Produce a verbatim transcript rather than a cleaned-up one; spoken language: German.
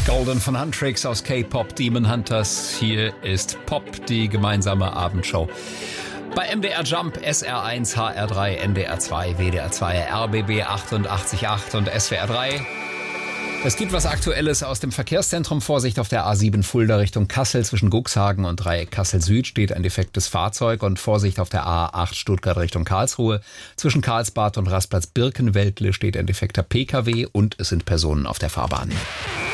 Golden von Huntrix aus K-Pop Demon Hunters. Hier ist Pop, die gemeinsame Abendshow. Bei M D R Jump, S R eins, H R drei, N D R zwei, W D R zwei, R B B achtundachtzig Komma acht und S W R drei. Es gibt was Aktuelles aus dem Verkehrszentrum. Vorsicht auf der A sieben Fulda Richtung Kassel. Zwischen Cuxhagen und Dreieck Kassel Süd steht ein defektes Fahrzeug. Und Vorsicht auf der A acht Stuttgart Richtung Karlsruhe. Zwischen Karlsbad und Rastplatz Birkenweltle steht ein defekter P K W und es sind Personen auf der Fahrbahn.